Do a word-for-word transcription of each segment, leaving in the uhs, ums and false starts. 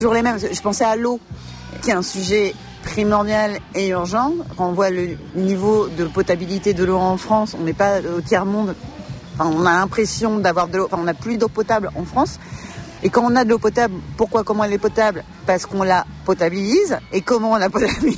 Toujours les mêmes. Je pensais à l'eau, qui est un sujet primordial et urgent. Quand on voit le niveau de potabilité de l'eau en France, on n'est pas au tiers-monde. Enfin, on a l'impression d'avoir de l'eau. Enfin, on n'a plus d'eau potable en France. Et quand on a de l'eau potable, pourquoi, comment elle est potable ? Parce qu'on la potabilise. Et comment on la potabilise ?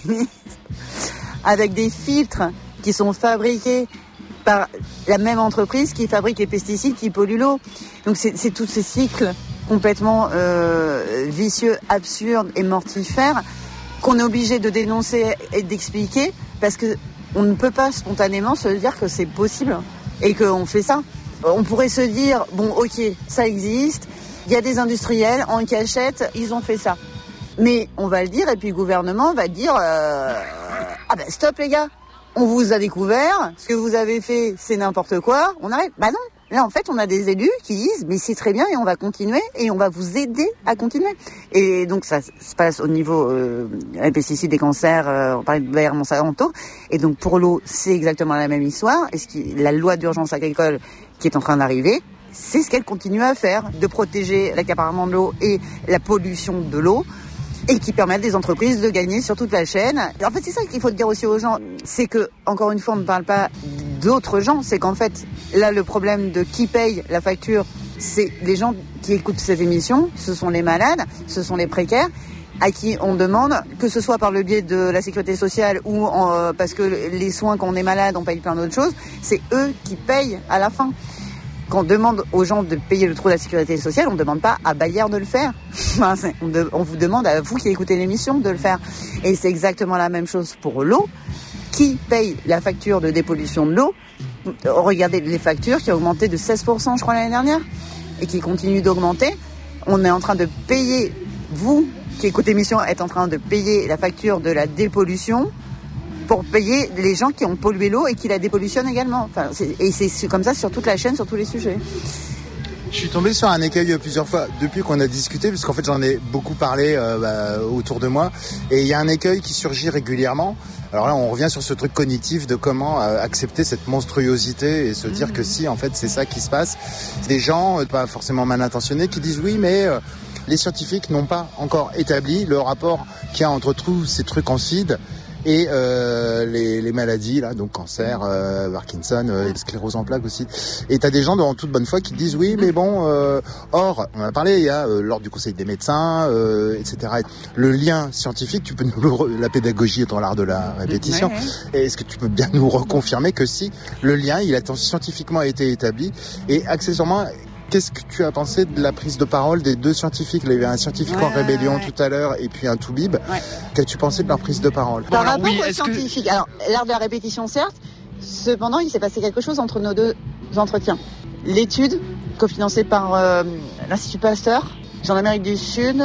Avec des filtres qui sont fabriqués par la même entreprise qui fabrique les pesticides qui polluent l'eau. Donc c'est, c'est tous ces cycles complètement euh, vicieux, absurdes et mortifères qu'on est obligé de dénoncer et d'expliquer parce que on ne peut pas spontanément se dire que c'est possible et qu'on fait ça. On pourrait se dire, bon ok, ça existe, il y a des industriels en cachette, ils ont fait ça. Mais on va le dire et puis le gouvernement va dire, euh, ah ben stop les gars, on vous a découvert, ce que vous avez fait c'est n'importe quoi, on arrête. Bah non. Là, en fait, on a des élus qui disent « mais c'est très bien et on va continuer et on va vous aider à continuer ». Et donc, ça se passe au niveau euh, des pesticides, des cancers, euh, on parlait de Bayer Monsanto. Et donc, pour l'eau, c'est exactement la même histoire. Et ce qui, la loi d'urgence agricole qui est en train d'arriver, c'est ce qu'elle continue à faire, de protéger l'accaparement de l'eau et la pollution de l'eau, et qui permettent des entreprises de gagner sur toute la chaîne. Et en fait, c'est ça qu'il faut dire aussi aux gens, c'est que, encore une fois, on ne parle pas d'autres gens, c'est qu'en fait, là, le problème de qui paye la facture, c'est les gens qui écoutent cette émission, ce sont les malades, ce sont les précaires, à qui on demande, que ce soit par le biais de la sécurité sociale ou en, euh, parce que les soins, quand on est malade, on paye plein d'autres choses, c'est eux qui payent à la fin. Quand on demande aux gens de payer le trou de la sécurité sociale, on ne demande pas à Bayer de le faire. Enfin, on, de, on vous demande à vous qui écoutez l'émission de le faire. Et c'est exactement la même chose pour l'eau. Qui paye la facture de dépollution de l'eau ? Regardez les factures qui ont augmenté de seize pour cent, je crois, l'année dernière, et qui continuent d'augmenter. On est en train de payer, vous qui écoutez l'émission, êtes en train de payer la facture de la dépollution pour payer les gens qui ont pollué l'eau et qui la dépollutionnent également. Enfin, c'est, et c'est comme ça sur toute la chaîne, sur tous les sujets. Je suis tombé sur un écueil plusieurs fois depuis qu'on a discuté, parce qu'en fait j'en ai beaucoup parlé euh, bah, autour de moi, et il y a un écueil qui surgit régulièrement. Alors là, on revient sur ce truc cognitif de comment euh, accepter cette monstruosité et se dire mmh. que si, en fait, c'est ça qui se passe. C'est des gens, euh, pas forcément mal intentionnés, qui disent oui, mais euh, les scientifiques n'ont pas encore établi le rapport qu'il y a entre tous ces trucs en acide et euh, les, les maladies, là, donc cancer, euh, Parkinson, euh, sclérose en plaques aussi. Et t'as des gens de toute bonne foi qui disent oui, mais bon, euh, or, on en a parlé, il y a euh, l'ordre du Conseil des médecins, euh, et cetera. Le lien scientifique, tu peux nous, la pédagogie étant l'art de la répétition, ouais, ouais. Est-ce que tu peux bien nous reconfirmer que si le lien, il a scientifiquement été établi, et accessoirement, qu'est-ce que tu as pensé de la prise de parole des deux scientifiques ? Il y avait un scientifique ouais, en rébellion ouais. tout à l'heure et puis un toubib. Ouais. Qu'as-tu pensé de leur prise de parole ? Par rapport oui, aux scientifiques, que... alors l'art de la répétition certes, cependant il s'est passé quelque chose entre nos deux entretiens. L'étude cofinancée par euh, l'Institut Pasteur en Amérique du Sud,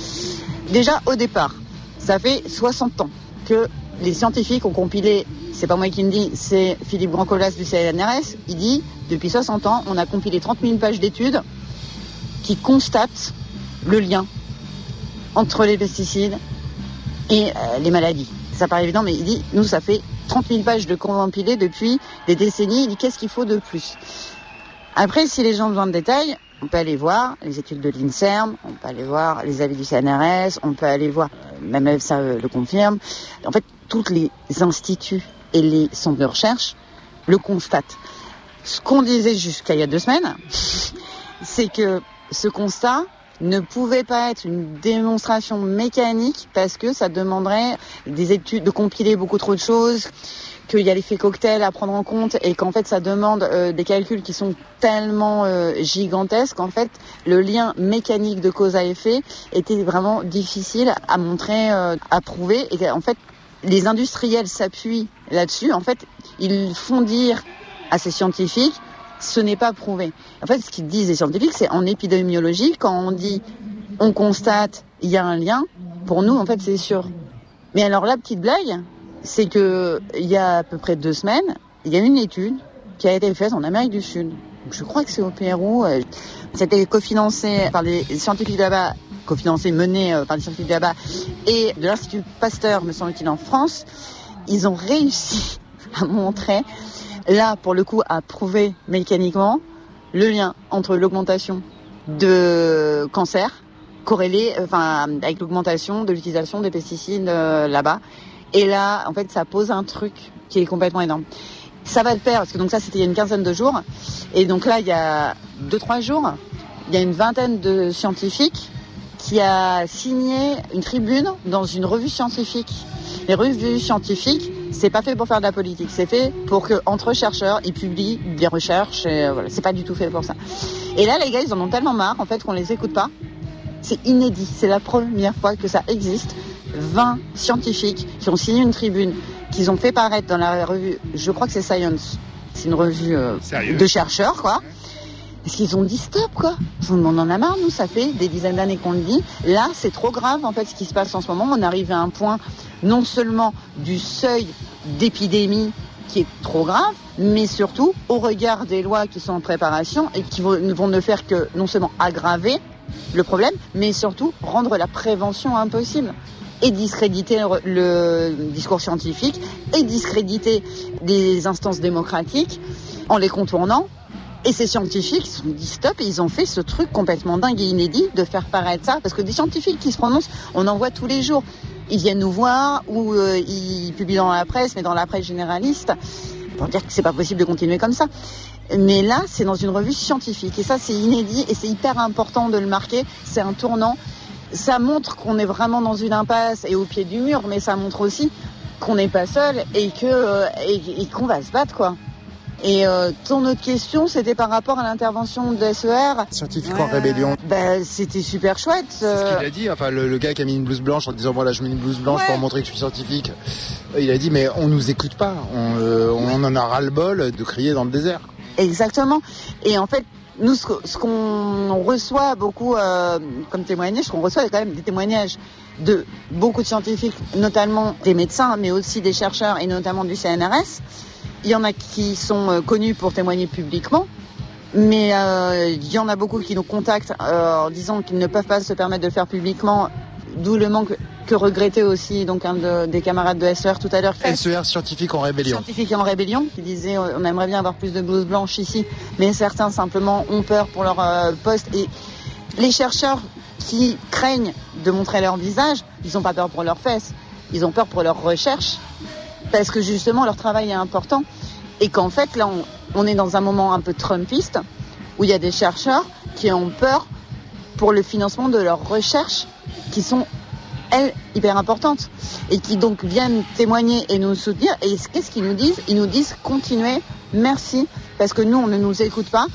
déjà au départ, ça fait soixante ans que les scientifiques ont compilé, c'est pas moi qui le dis, c'est Philippe Grandcolas du C N R S, il dit depuis soixante ans, on a compilé trente mille pages d'études qui constatent le lien entre les pesticides et euh, les maladies. Ça paraît évident, mais il dit, nous, ça fait trente mille pages de compilées depuis des décennies. Il dit, qu'est-ce qu'il faut de plus ? Après, si les gens ont besoin de détails, on peut aller voir les études de l'INSERM, on peut aller voir les avis du C N R S, on peut aller voir, même ça euh, le confirme. En fait, tous les instituts et les centres de recherche le constatent. Ce qu'on disait jusqu'à il y a deux semaines, c'est que ce constat ne pouvait pas être une démonstration mécanique parce que ça demanderait des études, de compiler beaucoup trop de choses, qu'il y a l'effet cocktail à prendre en compte et qu'en fait ça demande euh, des calculs qui sont tellement euh, gigantesques qu'en fait le lien mécanique de cause à effet était vraiment difficile à montrer, euh, à prouver, et qu'en fait les industriels s'appuient là-dessus. En fait, ils font dire à ces scientifiques, ce n'est pas prouvé. En fait, ce qu'ils disent les scientifiques, c'est en épidémiologie, quand on dit, on constate, il y a un lien, pour nous, en fait, c'est sûr. Mais alors, la petite blague, c'est que il y a à peu près deux semaines, il y a une étude qui a été faite en Amérique du Sud. Je crois que c'est au Pérou. C'était cofinancé par des scientifiques de là-bas, cofinancé, mené par des scientifiques de là-bas, et de l'Institut Pasteur, me semble-t-il, en France. Ils ont réussi à montrer, là, pour le coup, à prouver mécaniquement le lien entre l'augmentation de cancer corrélé, enfin, avec l'augmentation de l'utilisation des pesticides euh, là-bas. Et là, en fait, ça pose un truc qui est complètement énorme. Ça va de pair, parce que donc ça, c'était il y a une quinzaine de jours. Et donc là, il y a deux, trois jours, il y a une vingtaine de scientifiques qui a signé une tribune dans une revue scientifique. Les revues scientifiques, c'est pas fait pour faire de la politique, c'est fait pour que entre chercheurs, ils publient des recherches. Et voilà, c'est pas du tout fait pour ça. Et là, les gars, ils en ont tellement marre, en fait, qu'on les écoute pas. C'est inédit. C'est la première fois que ça existe. vingt scientifiques qui ont signé une tribune, qu'ils ont fait paraître dans la revue, je crois que c'est Science. C'est une revue euh, de chercheurs, quoi. Parce qu'ils ont dit stop, quoi. On en a marre, nous, ça fait des dizaines d'années qu'on le dit. Là, c'est trop grave, en fait, ce qui se passe en ce moment. On arrive à un point, non seulement du seuil d'épidémie qui est trop grave, mais surtout au regard des lois qui sont en préparation et qui vont, vont ne faire que non seulement aggraver le problème, mais surtout rendre la prévention impossible. Et discréditer le, le discours scientifique, et discréditer des instances démocratiques en les contournant. Et ces scientifiques se sont dit stop et ils ont fait ce truc complètement dingue et inédit de faire paraître ça. Parce que des scientifiques qui se prononcent, on en voit tous les jours. Ils viennent nous voir ou euh, ils publient dans la presse, mais dans la presse généraliste, pour dire que c'est pas possible de continuer comme ça. Mais là, c'est dans une revue scientifique. Et ça, c'est inédit et c'est hyper important de le marquer. C'est un tournant. Ça montre qu'on est vraiment dans une impasse et au pied du mur, mais ça montre aussi qu'on n'est pas seul et que euh, et, et qu'on va se battre, quoi. Et euh, ton autre question, c'était par rapport à l'intervention de S E R. Scientifique ouais. en rébellion. Ben, c'était super chouette. C'est ce qu'il a dit. Enfin, le, le gars qui a mis une blouse blanche en disant voilà, je mets une blouse blanche ouais. pour montrer que je suis scientifique. Il a dit mais on nous écoute pas. On, euh, on en a ras le bol de crier dans le désert. Exactement. Et en fait, nous, ce, ce qu'on reçoit beaucoup euh, comme témoignage, ce qu'on reçoit, c'est quand même des témoignages de beaucoup de scientifiques, notamment des médecins, mais aussi des chercheurs et notamment du C N R S. Il y en a qui sont euh, connus pour témoigner publiquement, mais euh, il y en a beaucoup qui nous contactent euh, en disant qu'ils ne peuvent pas se permettre de le faire publiquement, d'où le manque que regrettait aussi donc un de, des camarades de S E R tout à l'heure. S E R, scientifique en rébellion. Scientifique en rébellion, qui disait on aimerait bien avoir plus de blouses blanches ici, mais certains simplement ont peur pour leur euh, poste. Et les chercheurs qui craignent de montrer leur visage, ils n'ont pas peur pour leurs fesses, ils ont peur pour leurs recherches. Parce que justement, leur travail est important. Et qu'en fait, là, on, on est dans un moment un peu trumpiste, où il y a des chercheurs qui ont peur pour le financement de leurs recherches, qui sont, elles, hyper importantes. Et qui donc viennent témoigner et nous soutenir. Et qu'est-ce qu'ils nous disent ? Ils nous disent, continuez, merci, parce que nous, on ne nous écoute pas.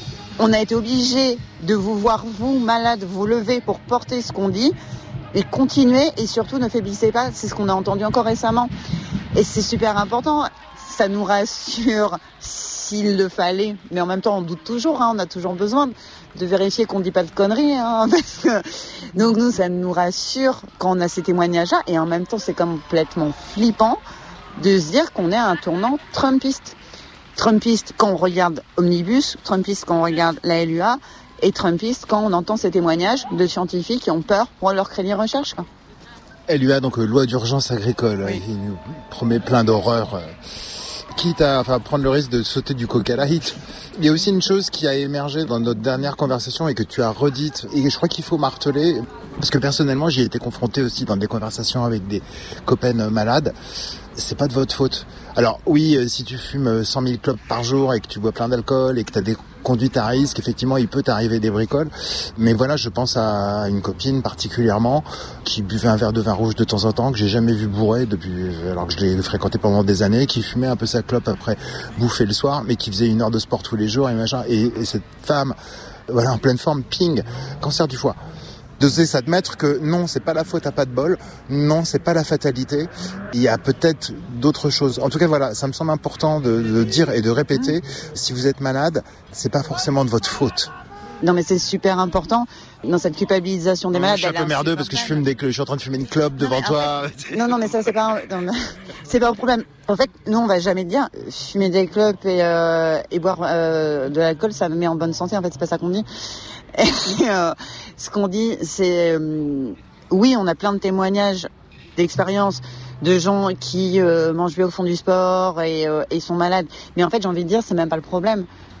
On a été obligés de vous voir, vous, malades, vous lever pour porter ce qu'on dit. Et continuez, et surtout, ne faiblissez pas. C'est ce qu'on a entendu encore récemment. Et c'est super important, ça nous rassure s'il le fallait, mais en même temps on doute toujours, hein, on a toujours besoin de vérifier qu'on ne dit pas de conneries. Hein, parce que... Donc nous, ça nous rassure quand on a ces témoignages-là, et en même temps c'est complètement flippant de se dire qu'on est à un tournant trumpiste. Trumpiste quand on regarde Omnibus, trumpiste quand on regarde la L U A, et trumpiste quand on entend ces témoignages de scientifiques qui ont peur pour leur crédit recherche, quoi. Elle lui a donc euh, loi d'urgence agricole, oui. Il nous promet plein d'horreurs, euh, quitte à enfin, prendre le risque de sauter du coq à la hit. Il y a aussi une chose qui a émergé dans notre dernière conversation et que tu as redite, et je crois qu'il faut marteler, parce que personnellement j'y ai été confronté aussi dans des conversations avec des copains malades. C'est pas de votre faute. Alors oui, euh, si tu fumes cent mille clopes par jour et que tu bois plein d'alcool et que tu as des conduites à risque, effectivement, il peut t'arriver des bricoles. Mais voilà, je pense à une copine particulièrement qui buvait un verre de vin rouge de temps en temps, que j'ai jamais vu bourrer depuis, alors que je l'ai fréquenté pendant des années, qui fumait un peu sa clope après bouffer le soir, mais qui faisait une heure de sport tous les jours et machin. Et, et cette femme, voilà, en pleine forme, ping, cancer du foie. D'oser s'admettre que non, c'est pas la faute à pas de bol, non, c'est pas la fatalité, il y a peut-être d'autres choses. En tout cas, voilà, ça me semble important de, de dire et de répéter, si vous êtes malade, c'est pas forcément de votre faute. Non, mais c'est super important dans cette culpabilisation des malades. Je suis un peu merdeux parce que je fume des clopes, je suis en train de fumer une clope devant non, toi. Fait, non, non, mais ça, c'est pas, un, non, c'est pas un problème. En fait, nous, on va jamais dire fumer des clopes et, euh, et boire euh, de l'alcool, ça me met en bonne santé. En fait, c'est pas ça qu'on dit. Et, euh, ce qu'on dit, c'est euh, oui, on a plein de témoignages d'expériences de gens qui euh, mangent bien au fond du sport et, euh, et sont malades. Mais en fait, j'ai envie de dire, c'est même pas le problème.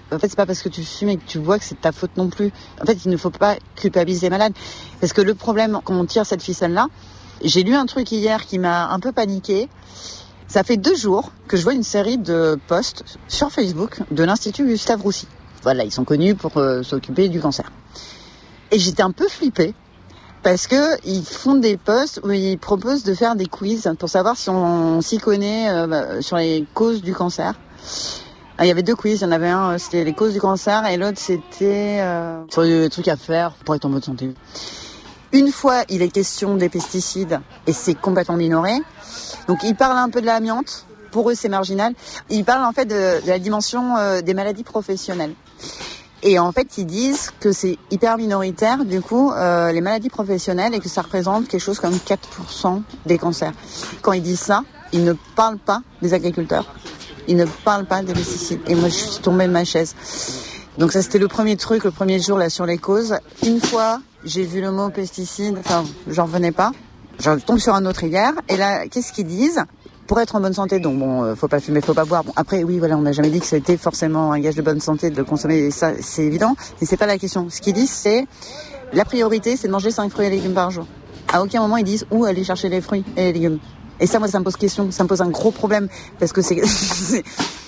En fait, c'est pas parce que tu fumes et que tu bois que c'est de ta faute non plus. En fait, il ne faut pas culpabiliser les malades. Parce que le problème, quand on tire cette ficelle-là, j'ai lu un truc hier qui m'a un peu paniqué. Ça fait deux jours que je vois une série de posts sur Facebook de l'Institut Gustave Roussy. Voilà, ils sont connus pour euh, s'occuper du cancer. Et j'étais un peu flippée parce que ils font des posts où ils proposent de faire des quiz pour savoir si on s'y connaît euh, bah, sur les causes du cancer. Il y avait deux quiz, il y en avait un, c'était les causes du cancer, et l'autre c'était euh, sur les trucs à faire pour être en bonne santé. Une fois, il est question des pesticides, et c'est complètement minoré. Donc ils parlent un peu de l'amiante, pour eux c'est marginal. Ils parlent en fait de, de la dimension euh, des maladies professionnelles. Et en fait, ils disent que c'est hyper minoritaire, du coup, euh, les maladies professionnelles, et que ça représente quelque chose comme quatre pour cent des cancers. Quand ils disent ça, ils ne parlent pas des agriculteurs. Ils ne parlent pas des pesticides. Et moi, je suis tombée de ma chaise. Donc ça, c'était le premier truc, le premier jour, là, sur les causes. Une fois, j'ai vu le mot pesticide, enfin, j'en revenais pas. Je tombe sur un autre hier. Et là, qu'est-ce qu'ils disent ? Pour être en bonne santé, donc bon, euh, faut pas fumer, faut pas boire. Bon, après, oui, voilà, on n'a jamais dit que c'était forcément un gage de bonne santé de le consommer, ça, c'est évident, mais c'est pas la question. Ce qu'ils disent, c'est, la priorité, c'est de manger cinq fruits et légumes par jour. À aucun moment, ils disent où aller chercher les fruits et les légumes. Et ça, moi, ça me pose question, ça me pose un gros problème, parce que c'est... c'est...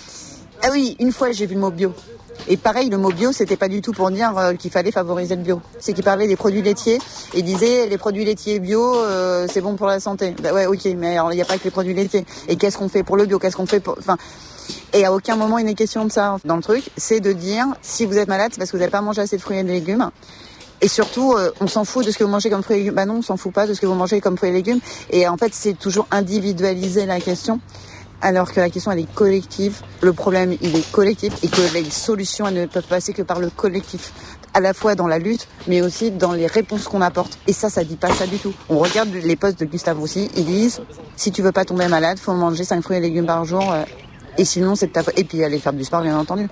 Ah oui, une fois, j'ai vu le mot bio. Et pareil, le mot bio, c'était pas du tout pour dire euh, qu'il fallait favoriser le bio. C'est qu'il parlait des produits laitiers et disait les produits laitiers bio, euh, c'est bon pour la santé. Bah ouais, ok, mais il n'y a pas que les produits laitiers. Et qu'est-ce qu'on fait pour le bio ? Qu'est-ce qu'on fait pour... Enfin, et à aucun moment il n'est question de ça dans le truc. C'est de dire, si vous êtes malade, c'est parce que vous n'avez pas mangé assez de fruits et de légumes. Et surtout, euh, on s'en fout de ce que vous mangez comme fruits et légumes. Bah non, on s'en fout pas de ce que vous mangez comme fruits et légumes. Et en fait, c'est toujours individualiser la question. Alors que la question, elle est collective. Le problème, il est collectif et que les solutions, elles ne peuvent passer que par le collectif. À la fois dans la lutte, mais aussi dans les réponses qu'on apporte. Et ça, ça dit pas ça du tout. On regarde les posts de Gustave Roussy, ils disent, si tu veux pas tomber malade, faut manger cinq fruits et légumes par jour, euh, et sinon, c'est de ta faute. Et puis aller faire du sport, bien entendu.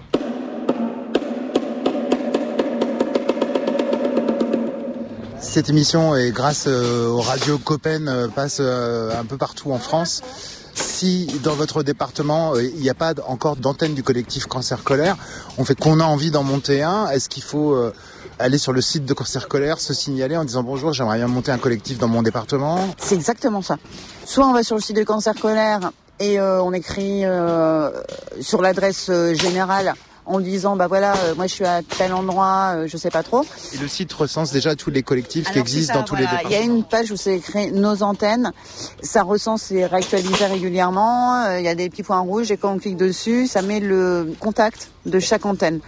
Cette émission, et grâce euh, aux radios Copen, euh, passe euh, un peu partout en France. Si dans votre département, il euh, n'y a pas encore d'antenne du collectif Cancer Colère, on fait qu'on a envie d'en monter un, est-ce qu'il faut euh, aller sur le site de Cancer Colère, se signaler en disant bonjour, j'aimerais bien monter un collectif dans mon département ? C'est exactement ça. Soit on va sur le site de Cancer Colère et euh, on écrit euh, sur l'adresse euh, générale en disant bah voilà, euh, moi je suis à tel endroit, euh, je sais pas trop. Et le site recense déjà tous les collectifs Alors, qui existent ça, dans tous voilà. les départements. Il y a une page où c'est écrit nos antennes. Ça recense et réactualise régulièrement. Il y a des petits points rouges et quand on clique dessus, ça met le contact de chaque antenne.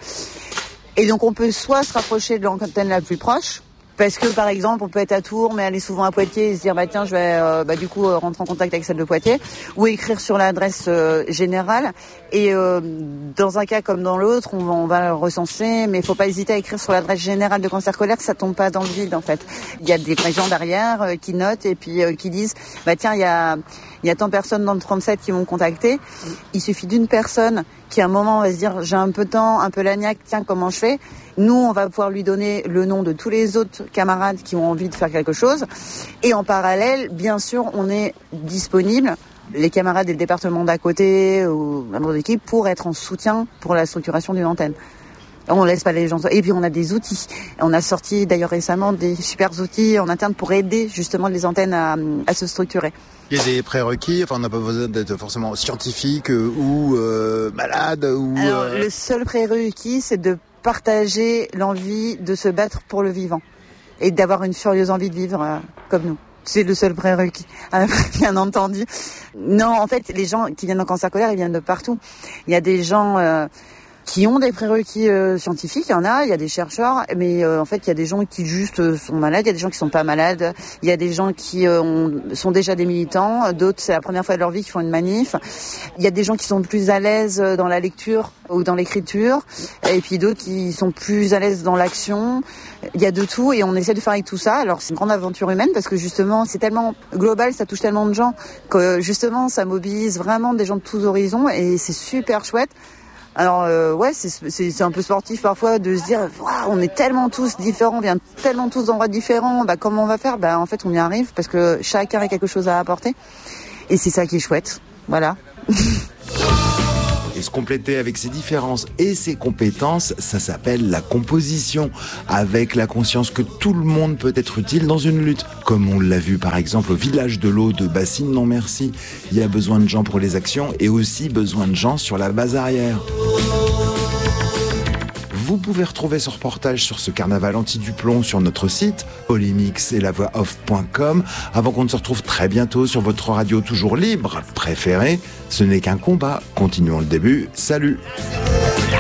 Et donc on peut soit se rapprocher de l'antenne la plus proche. Parce que par exemple, on peut être à Tours, mais aller souvent à Poitiers et se dire bah tiens, je vais euh, bah du coup euh, rentrer en contact avec celle de Poitiers, ou écrire sur l'adresse euh, générale. Et euh, dans un cas comme dans l'autre, on va, on va le recenser, mais il faut pas hésiter à écrire sur l'adresse générale de Cancer Colère, que ça tombe pas dans le vide en fait. Il y a des gens derrière euh, qui notent et puis euh, qui disent bah tiens, il y a il y a tant de personnes dans le trente-sept qui m'ont contacté. Il suffit d'une personne qui à un moment va se dire j'ai un peu de temps, un peu l'agnac, tiens comment je fais. Nous, on va pouvoir lui donner le nom de tous les autres camarades qui ont envie de faire quelque chose. Et en parallèle, bien sûr, on est disponible, les camarades des départements d'à côté ou membres d'équipe, pour être en soutien pour la structuration d'une antenne. On laisse pas les gens... Et puis on a des outils. On a sorti d'ailleurs récemment des super outils en interne pour aider justement les antennes à, à se structurer. Il y a des prérequis, enfin on n'a pas besoin d'être forcément scientifique euh, ou euh, malade ou... Alors, euh... le seul prérequis, c'est de partager l'envie de se battre pour le vivant et d'avoir une furieuse envie de vivre euh, comme nous. C'est le seul prérequis, bien entendu. Non, en fait, les gens qui viennent en Cancer Colère, ils viennent de partout. Il y a des gens... Euh, qui ont des prérequis euh, scientifiques, il y en a, il y a des chercheurs, mais euh, en fait il y a des gens qui juste euh, sont malades, il y a des gens qui sont pas malades, il y a des gens qui euh, ont, sont déjà des militants, d'autres c'est la première fois de leur vie qu'ils font une manif, il y a des gens qui sont plus à l'aise dans la lecture ou dans l'écriture, et puis d'autres qui sont plus à l'aise dans l'action, il y a de tout et on essaie de faire avec tout ça. Alors c'est une grande aventure humaine parce que justement c'est tellement global, ça touche tellement de gens que justement ça mobilise vraiment des gens de tous horizons et c'est super chouette. Alors euh, ouais, c'est, c'est, c'est un peu sportif parfois de se dire wow, on est tellement tous différents, on vient tellement tous d'endroits différents, bah comment on va faire ? Bah en fait on y arrive parce que chacun a quelque chose à apporter et c'est ça qui est chouette. Voilà. Et Et se compléter avec ses différences et ses compétences, ça s'appelle la composition, avec la conscience que tout le monde peut être utile dans une lutte. Comme on l'a vu par exemple au village de l'eau de Bassine non merci. Il y a besoin de gens pour les actions et aussi besoin de gens sur la base arrière. Vous pouvez retrouver ce reportage sur ce carnaval anti-Duplon sur notre site polémix et la voix off point com avant qu'on ne se retrouve très bientôt sur votre radio toujours libre préférée. Ce n'est qu'un combat. Continuons le début. Salut!